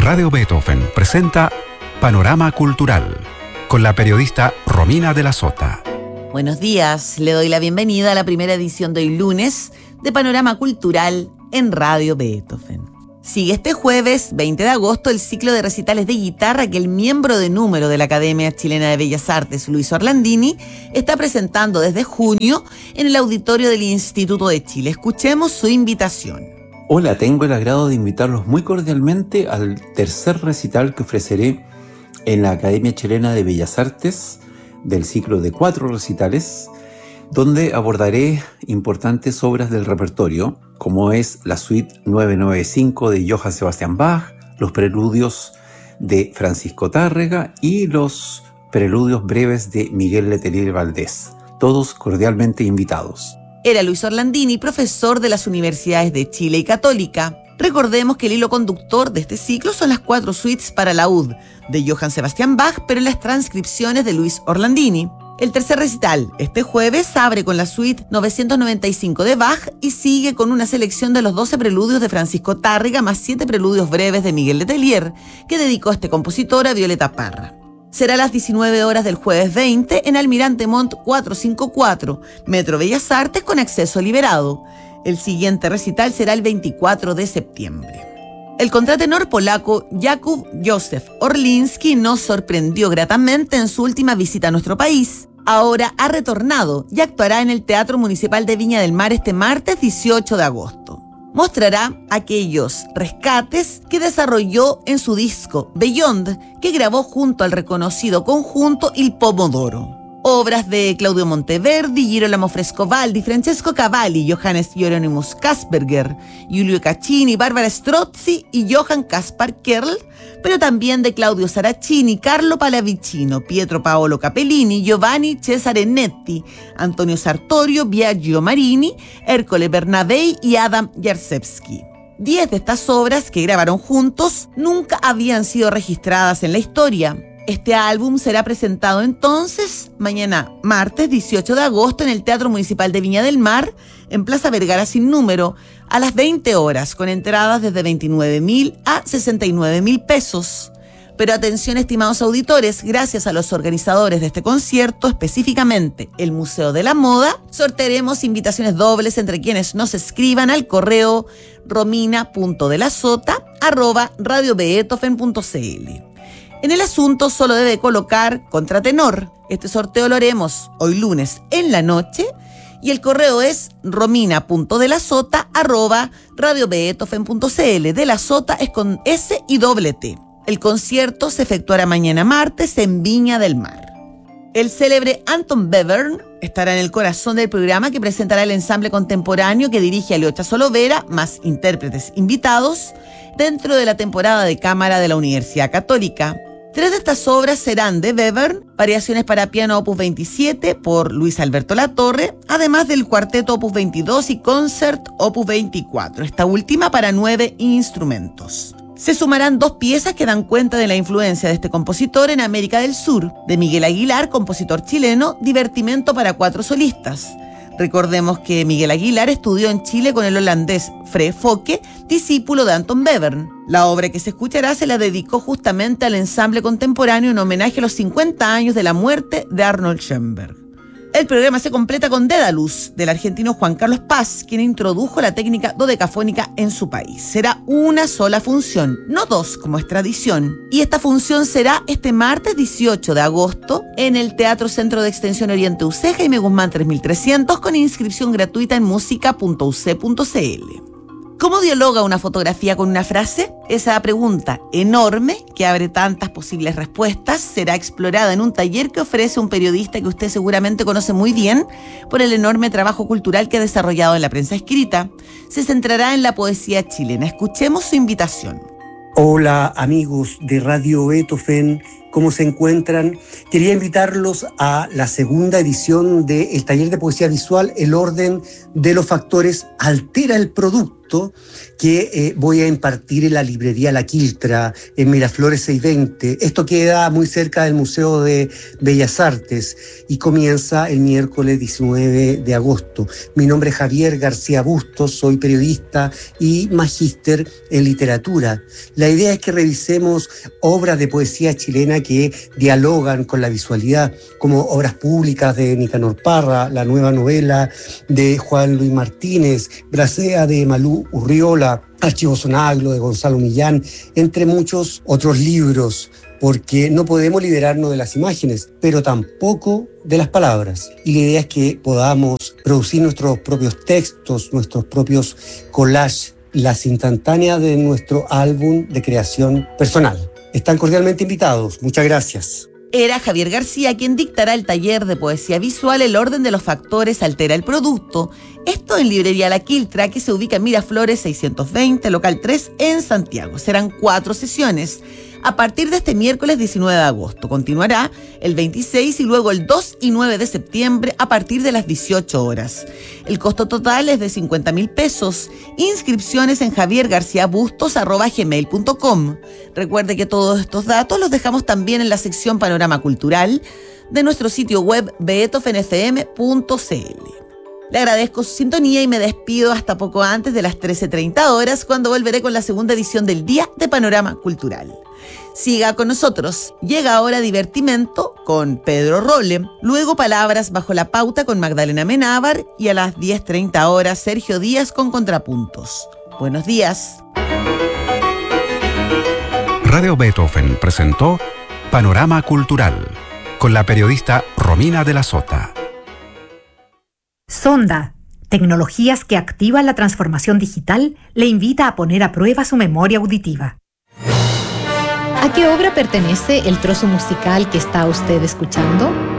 Radio Beethoven presenta Panorama Cultural con la periodista Romina de la Sota. Buenos días, le doy la bienvenida a la primera edición de hoy lunes de Panorama Cultural en Radio Beethoven. Sigue este jueves, 20 de agosto, el ciclo de recitales de guitarra que el miembro de número de la Academia Chilena de Bellas Artes, Luis Orlandini, está presentando desde junio en el auditorio del Instituto de Chile. Escuchemos su invitación. Hola, tengo el agrado de invitarlos muy cordialmente al tercer recital que ofreceré en la Academia Chilena de Bellas Artes del ciclo de 4 recitales, donde abordaré importantes obras del repertorio, como es la suite 995 de Johann Sebastian Bach, los preludios de Francisco Tárrega y los preludios breves de Miguel Letelier Valdés, todos cordialmente invitados. Era Luis Orlandini, profesor de las universidades de Chile y Católica. Recordemos que el hilo conductor de este ciclo son las 4 suites para laúd de Johann Sebastian Bach, pero en las transcripciones de Luis Orlandini. El tercer recital, este jueves, abre con la suite 995 de Bach y sigue con una selección de los 12 preludios de Francisco Tárrega más 7 preludios breves de Miguel Letelier, que dedicó este compositor a Violeta Parra. Será a las 19 horas del jueves 20 en Almirante Montt 454, Metro Bellas Artes con acceso liberado. El siguiente recital será el 24 de septiembre. El contratenor polaco Jakub Józef Orliński nos sorprendió gratamente en su última visita a nuestro país. Ahora ha retornado y actuará en el Teatro Municipal de Viña del Mar este martes 18 de agosto. Mostrará aquellos rescates que desarrolló en su disco Beyond, que grabó junto al reconocido conjunto Il Pomodoro. Obras de Claudio Monteverdi, Girolamo Frescobaldi, Francesco Cavalli, Johannes Hieronymus Kasperger, Giulio Caccini, Barbara Strozzi y Johann Caspar Kerl, pero también de Claudio Saracini, Carlo Pallavicino, Pietro Paolo Capellini, Giovanni Cesare Netti, Antonio Sartorio, Biagio Marini, Ercole Bernabei y Adam Jarzewski. 10 de estas obras que grabaron juntos nunca habían sido registradas en la historia. Este álbum será presentado entonces mañana, martes 18 de agosto, en el Teatro Municipal de Viña del Mar, en Plaza Vergara sin número, a las 20 horas, con entradas desde 29.000 a 69.000 pesos. Pero atención, estimados auditores, gracias a los organizadores de este concierto, específicamente el Museo de la Moda, sortearemos invitaciones dobles entre quienes nos escriban al correo romina.delasota@radiobeethoven.cl. En el asunto solo debe colocar contratenor. Este sorteo lo haremos hoy lunes en la noche y el correo es romina.delasota@radiobeethoven.cl. De la Sota es con S y doble T. El concierto se efectuará mañana martes en Viña del Mar. El célebre Anton Webern estará en el corazón del programa que presentará el ensamble contemporáneo que dirige Aliocha Solovera, más intérpretes invitados, dentro de la temporada de cámara de la Universidad Católica. 3 de estas obras serán de Webern, variaciones para piano opus 27 por Luis Alberto Latorre, además del cuarteto opus 22 y concert opus 24, esta última para 9 instrumentos. Se sumarán 2 piezas que dan cuenta de la influencia de este compositor en América del Sur, de Miguel Aguilar, compositor chileno, Divertimento para 4 solistas. Recordemos que Miguel Aguilar estudió en Chile con el holandés Fred Fokke, discípulo de Anton Webern. La obra que se escuchará se la dedicó justamente al ensamble contemporáneo en homenaje a los 50 años de la muerte de Arnold Schoenberg. El programa se completa con Dédalus, del argentino Juan Carlos Paz, quien introdujo la técnica dodecafónica en su país. Será una sola función, no 2 como es tradición. Y esta función será este martes 18 de agosto en el Teatro Centro de Extensión Oriente UC, Jaime Guzmán 3300, con inscripción gratuita en música.uc.cl. ¿Cómo dialoga una fotografía con una frase? Esa pregunta enorme, que abre tantas posibles respuestas, será explorada en un taller que ofrece un periodista que usted seguramente conoce muy bien por el enorme trabajo cultural que ha desarrollado en la prensa escrita. Se centrará en la poesía chilena. Escuchemos su invitación. Hola amigos de Radio Beethoven ¿Cómo se encuentran? Quería invitarlos a la segunda edición del taller de poesía visual, El orden de los factores altera el producto, que voy a impartir en la librería La Quiltra, en Miraflores 620. Esto queda muy cerca del Museo de Bellas Artes y comienza el miércoles 19 de agosto. Mi nombre es Javier García Bustos, soy periodista y magíster en literatura. La idea es que revisemos obras de poesía chilena que dialogan con la visualidad, como obras públicas de Nicanor Parra, la nueva novela de Juan Luis Martínez, Bracea de Malú Urriola, Archivo Sonaglo de Gonzalo Millán, entre muchos otros libros, porque no podemos liberarnos de las imágenes, pero tampoco de las palabras. Y la idea es que podamos producir nuestros propios textos, nuestros propios collages, las instantáneas de nuestro álbum de creación personal. Están cordialmente invitados. Muchas gracias. Era Javier García quien dictará el taller de poesía visual El orden de los factores altera el producto. Esto en librería La Quiltra, que se ubica en Miraflores 620, local 3, en Santiago. Serán 4 sesiones. A partir de este miércoles 19 de agosto. Continuará el 26 y luego el 2 y 9 de septiembre a partir de las 18 horas. El costo total es de 50.000 pesos. Inscripciones en javiergarciabustos@gmail.com. Recuerde que todos estos datos los dejamos también en la sección Panorama Cultural de nuestro sitio web beethovenfm.cl. Le agradezco su sintonía y me despido hasta poco antes de las 13:30 horas, cuando volveré con la segunda edición del Día de Panorama Cultural. Siga con nosotros. Llega ahora Divertimento con Pedro Rolle, luego Palabras bajo la pauta con Magdalena Menábar y a las 10:30 horas Sergio Díaz con Contrapuntos. Buenos días. Radio Beethoven presentó Panorama Cultural con la periodista Romina de la Sota. Sonda, tecnologías que activan la transformación digital, le invita a poner a prueba su memoria auditiva. ¿A qué obra pertenece el trozo musical que está usted escuchando?